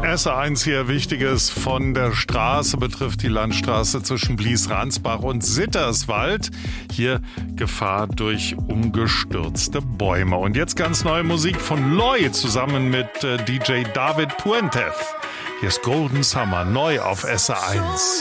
SR1 hier, Wichtiges von der Straße betrifft die Landstraße zwischen Blies-Ransbach und Sitterswald. Hier Gefahr durch umgestürzte Bäume. Und jetzt ganz neue Musik von Loy zusammen mit DJ David Puentez. Hier ist Golden Summer, neu auf SR1.